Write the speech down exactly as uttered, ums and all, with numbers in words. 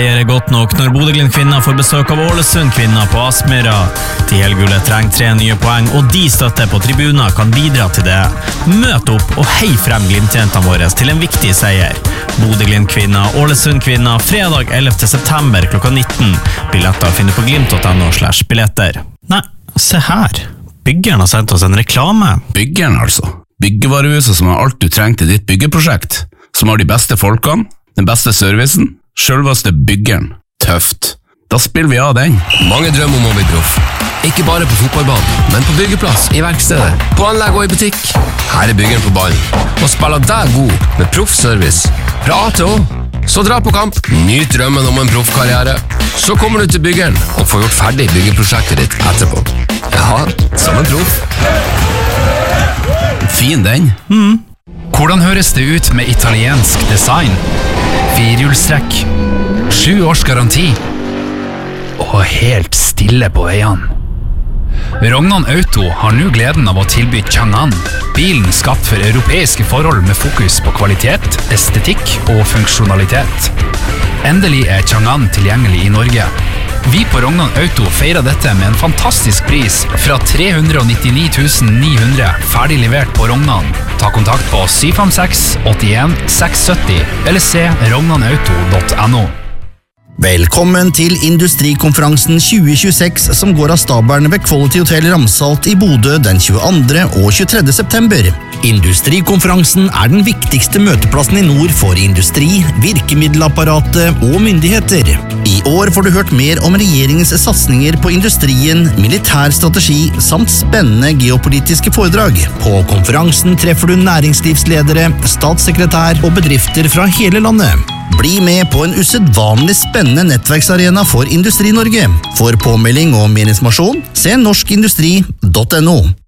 Det er godt nok når Bodø-Glimt-kvinner får besøk av Ålesund-kvinner på Aspmyra. De helgullet trenger tre nye poeng, og de støtter på tribuner kan bidra til det. Møt opp og hei frem Glimt-jentene våre til en viktig seier. Bodø-Glimt-kvinner, Ålesund-kvinner, fredag ellevte september klokka nitten. Billetter finner på glimt punktum no slash billetter. Nei, se her. Byggeren har sendt oss en reklame. Byggeren altså. Byggevarehuset som har alt du trenger til ditt byggeprosjekt. Som har de beste folkene, den beste servicen. Selveste byggeren. Tøft. Da spiller vi av den. Mange drømmer om å bli proff. Ikke bare på fotballbanen, men på byggeplass, i verkstedet, på anlegg og i butikk. Her er byggeren på ballen. Og spiller deg god med proffservice. Fra A til Å. Så dra på kamp. Nyt drømmen om en proffkarriere. Så kommer du til byggeren og får gjort ferdig byggeprosjektet ditt etterpå. Ja, som en proff. Fin den. Mm. Hvordan høres det ut med italiensk design? Firehjulstrekk, sju års garanti og helt stille på veiene. Rognan Auto har nå gleden av å tilby Chang'an, bilen skapt for europeiske forhold med fokus på kvalitet, estetikk og funksjonalitet. Endelig er Chang'an tilgjengelig i Norge. Vi på Rognan Auto feirer dette med en fantastisk pris fra tre hundre nittini tusen ni hundre ferdig levert på Rognan. Ta kontakt på syv fem seks åtte en seks sytti eller se rognanauto punktum no. Velkommen til Industrikonferansen tjue tjueseks som går av stabelen ved Quality Hotel Ramsalt i Bodø den tjueandre og tjuetredje september. Industrikonferansen er den viktigste møteplassen i nord for industri, virkemiddelapparatet og myndigheter. I år får du hørt mer om regjeringens satsninger på industrien, militær strategi samt spennende geopolitiske foredrag. På konferansen treffer du næringslivsledere, statssekretær og bedrifter fra hele landet. Bli med på en usedvanlig spennende nettverksarena for Industri-Norge. For påmelding og mer informasjon, se norskindustri punktum no.